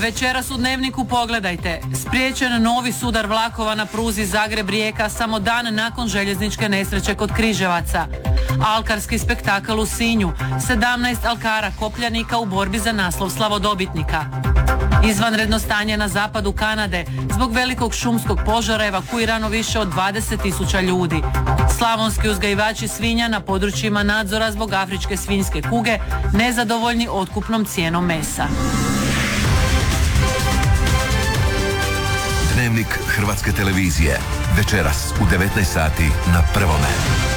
Večeras u Dnevniku pogledajte. Spriječen novi sudar vlakova na pruzi Zagreb-Rijeka samo dan nakon željezničke nesreće kod Križevaca. Alkarski spektakl u Sinju. 17 alkara kopljanika u borbi za naslov slavodobitnika. Izvanredno stanje na zapadu Kanade. Zbog velikog šumskog požara evakuirano više od 20.000 ljudi. Slavonski uzgajivači svinja na područjima nadzora zbog afričke svinjske kuge nezadovoljni otkupnom cijenom mesa. Dnevnik Hrvatske televizije. Večeras u 19 sati na Prvome.